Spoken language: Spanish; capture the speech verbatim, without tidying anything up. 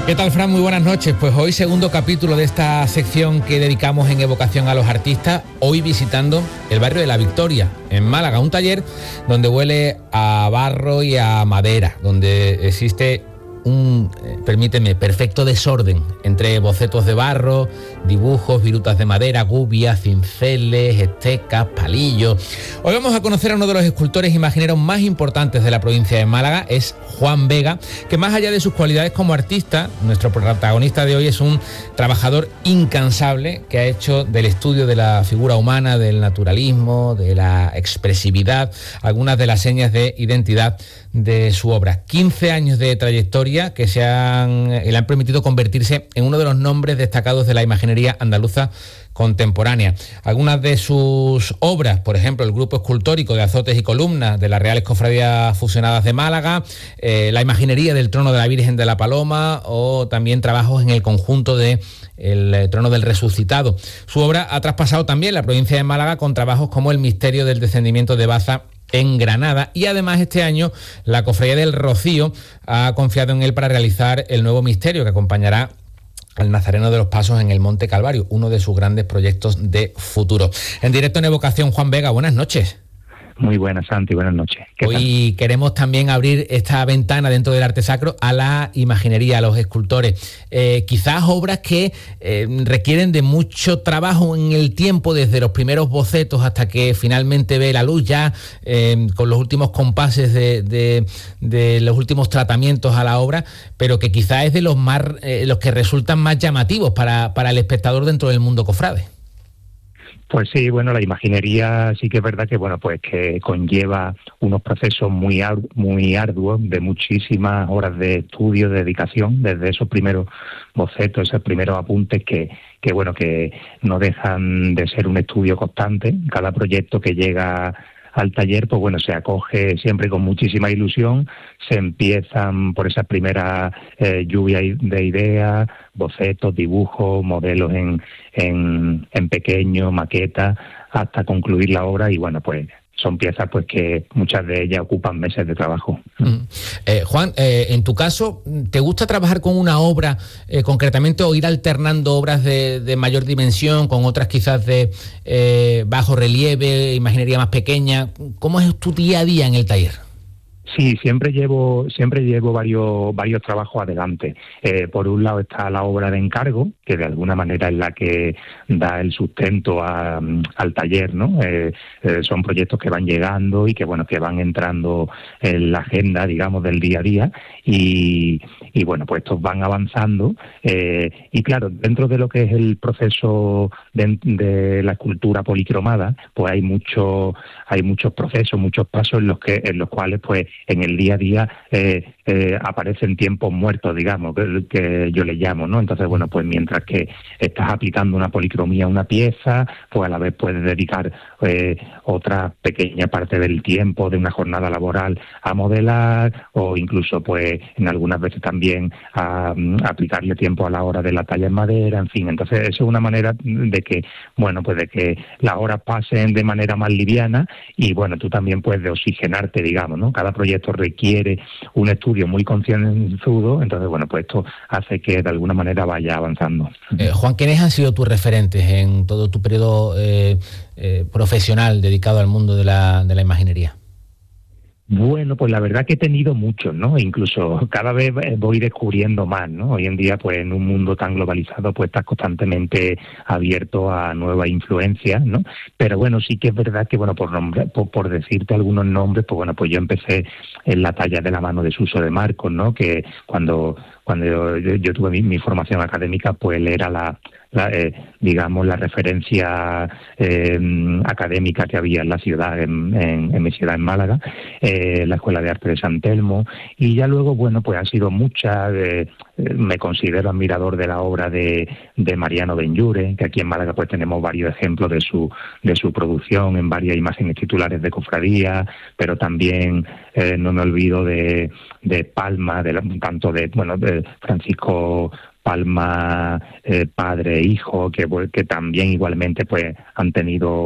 ¿Qué tal, Fran? Muy buenas noches. Pues hoy segundo capítulo de esta sección que dedicamos en evocación a los artistas, hoy visitando el barrio de La Victoria, en Málaga, un taller donde huele a barro y a madera, donde existe un, eh, permíteme, perfecto desorden entre bocetos de barro, dibujos, virutas de madera, gubias, cinceles, estecas, palillos. Hoy vamos a conocer a uno de los escultores imagineros más importantes de la provincia de Málaga, es Juan Vega, que más allá de sus cualidades como artista, nuestro protagonista de hoy es un trabajador incansable que ha hecho del estudio de la figura humana, del naturalismo, de la expresividad, algunas de las señas de identidad de su obra. quince años de trayectoria que se han, le han permitido convertirse en uno de los nombres destacados de la imaginería andaluza contemporánea. Algunas de sus obras, por ejemplo, el grupo escultórico de azotes y columnas de las Reales Cofradías Fusionadas de Málaga, eh, la imaginería del trono de la Virgen de la Paloma o también trabajos en el conjunto de el trono del resucitado. Su obra ha traspasado también la provincia de Málaga con trabajos como el misterio del descendimiento de Baza en Granada, y además este año la Cofradía del Rocío ha confiado en él para realizar el nuevo misterio que acompañará al Nazareno de los Pasos en el Monte Calvario, uno de sus grandes proyectos de futuro. En directo en Evocación, Juan Vega, buenas noches. Muy buenas, Santi, buenas noches. Hoy tal? Queremos también abrir esta ventana dentro del arte sacro a la imaginería, a los escultores. Eh, quizás obras que eh, requieren de mucho trabajo en el tiempo, desde los primeros bocetos hasta que finalmente ve la luz, ya eh, con los últimos compases de, de, de los últimos tratamientos a la obra, pero que quizás es de los, más, eh, los que resultan más llamativos para, para el espectador dentro del mundo cofrade. Pues sí, bueno, la imaginería sí que es verdad que, bueno, pues que conlleva unos procesos muy muy arduos, de muchísimas horas de estudio, de dedicación, desde esos primeros bocetos, esos primeros apuntes que, que bueno, que no dejan de ser un estudio constante. Cada proyecto que llega al taller, pues bueno, se acoge siempre con muchísima ilusión, se empiezan por esa primera eh, lluvia de ideas, bocetos, dibujos, modelos en, en, en pequeño, maquetas, hasta concluir la obra, y bueno, pues son piezas pues que muchas de ellas ocupan meses de trabajo. Mm. Eh, Juan, eh, en tu caso, ¿te gusta trabajar con una obra eh, concretamente, o ir alternando obras de, de mayor dimensión con otras quizás de eh, bajo relieve, imaginería más pequeña? ¿Cómo es tu día a día en el taller? Sí, siempre llevo siempre llevo varios varios trabajos adelante. Eh, por un lado está la obra de encargo, que de alguna manera es la que da el sustento a, al taller, ¿no? Eh, eh, son proyectos que van llegando y que bueno que van entrando en la agenda, digamos, del día a día, y, y bueno, pues estos van avanzando. Eh, y claro, dentro de lo que es el proceso de, de la escultura policromada, pues hay mucho hay muchos procesos, muchos pasos en los que en los cuales pues en el día a día eh, eh, aparecen tiempos muertos, digamos, que, que yo le llamo, ¿no? Entonces, bueno, pues mientras que estás aplicando una policromía a una pieza, pues a la vez puedes dedicar eh, otra pequeña parte del tiempo de una jornada laboral a modelar, o incluso, pues, en algunas veces también a, a aplicarle tiempo a la hora de la talla en madera, en fin. Entonces, eso es una manera de que, bueno, pues de que las horas pasen de manera más liviana, y, bueno, tú también puedes de oxigenarte, digamos, ¿no? Cada proyecto requiere un estudio muy concienzudo, entonces, bueno, pues esto hace que de alguna manera vaya avanzando. Eh, Juan, ¿quiénes han sido tus referentes en todo tu periodo eh, eh, profesional dedicado al mundo de la, de la imaginería? Bueno, pues la verdad que he tenido muchos, ¿no? Incluso cada vez voy descubriendo más, ¿no? Hoy en día, pues en un mundo tan globalizado, pues estás constantemente abierto a nuevas influencias, ¿no? Pero bueno, sí que es verdad que, bueno, por nombre, por, por decirte algunos nombres, pues bueno, pues yo empecé en la talla de la mano de Suso de Marcos, ¿no? Que cuando cuando yo, yo, yo tuve mi, mi formación académica, pues él era la La, eh, digamos, la referencia eh, académica que había en la ciudad, en, en, en mi ciudad, en Málaga, eh, la Escuela de Arte de San Telmo, y ya luego, bueno, pues han sido muchas. Eh, me considero admirador de la obra de, de Mariano Benlliure, que aquí en Málaga pues tenemos varios ejemplos de su de su producción en varias imágenes titulares de cofradía, pero también eh, no me olvido de, de Palma, de la, tanto de, bueno, de Francisco Palma, eh, padre e hijo, que, que también igualmente pues han tenido